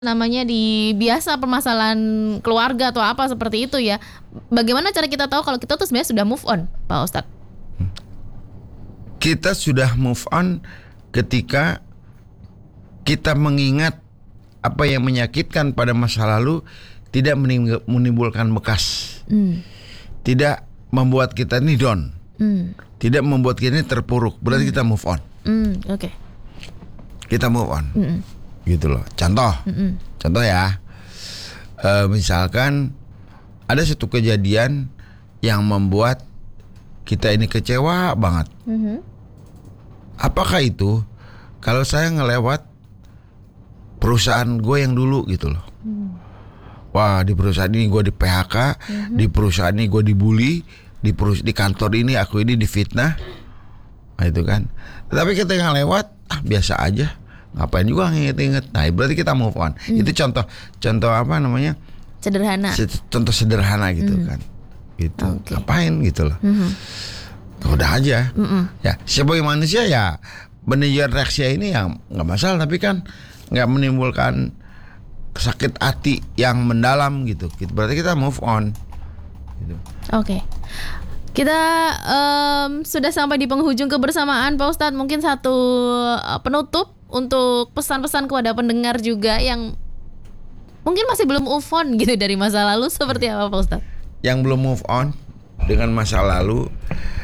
namanya di biasa permasalahan keluarga atau apa seperti itu ya. Bagaimana cara kita tahu kalau kita tuh sebenarnya sudah move on, Pak Ustadz? Kita sudah move on ketika kita mengingat apa yang menyakitkan pada masa lalu tidak menimbulkan bekas, tidak membuat kita ini down, tidak membuat kita ini terpuruk. Berarti kita move on. Oke. Kita move on. Gitu loh. Contoh ya, misalkan ada satu kejadian yang membuat kita ini kecewa banget. Apakah itu kalau saya ngelewat perusahaan gue yang dulu gitu loh. Wah, di perusahaan ini gue di PHK, di perusahaan ini gue dibully, di kantor ini aku ini difitnah, nah, itu kan. Tapi kita yang lewat, biasa aja. Ngapain juga nginget-nginget. Nah, berarti kita move on. Itu contoh apa namanya? Sederhana. Contoh sederhana gitu kan. Gitu. Okay. Ngapain gitu loh. Udah aja. Ya, sebagai manusia ya menunjukkan reaksi ini yang nggak masalah, tapi kan nggak menimbulkan sakit hati yang mendalam gitu. Berarti kita move on. Gitu. Oke. Kita sudah sampai di penghujung kebersamaan, Pak Ustadz. Mungkin satu penutup untuk pesan-pesan kepada pendengar juga yang mungkin masih belum move on gitu dari masa lalu, seperti apa Pak Ustadz? Yang belum move on dengan masa lalu,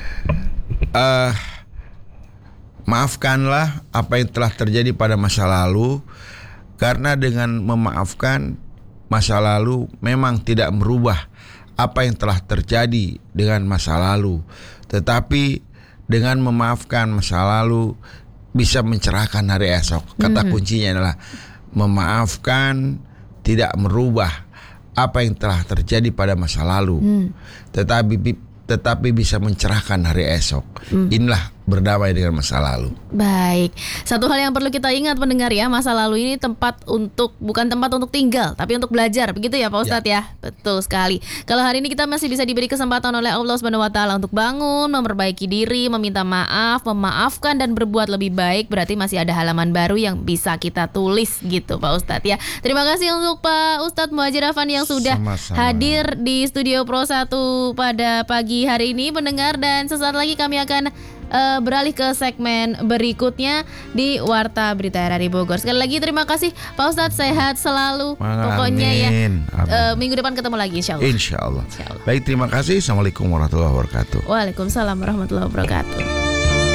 maafkanlah apa yang telah terjadi pada masa lalu, karena dengan memaafkan masa lalu memang tidak merubah apa yang telah terjadi dengan masa lalu, tetapi dengan memaafkan masa lalu bisa mencerahkan hari esok. Kata kuncinya adalah memaafkan tidak merubah apa yang telah terjadi pada masa lalu, tetapi bisa mencerahkan hari esok. Inilah berdamai dengan masa lalu. Baik, satu hal yang perlu kita ingat pendengar ya, masa lalu ini bukan tempat untuk tinggal, tapi untuk belajar, begitu ya Pak Ustadz ya. Betul sekali. Kalau hari ini kita masih bisa diberi kesempatan oleh Allah Subhanahu Wa Taala untuk bangun, memperbaiki diri, meminta maaf, memaafkan dan berbuat lebih baik, berarti masih ada halaman baru yang bisa kita tulis gitu Pak Ustadz ya. Terima kasih untuk Pak Ustadz Muhadjir Affandi yang sudah hadir di studio Pro 1 pada pagi hari ini pendengar, dan sesaat lagi kami akan beralih ke segmen berikutnya di Warta Berita RRI Bogor. Sekali lagi terima kasih Pak Ustadz, sehat selalu. Pokoknya ya, minggu depan ketemu lagi insya Allah. Insya Allah. Baik, terima kasih. Assalamualaikum warahmatullahi wabarakatuh. Waalaikumsalam warahmatullahi wabarakatuh.